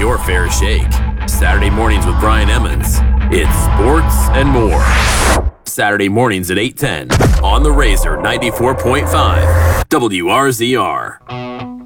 your fair shake. Saturday mornings with Brian Emmons. It's sports and more. Saturday mornings at 8:10 on the Razor 94.5 WRZR.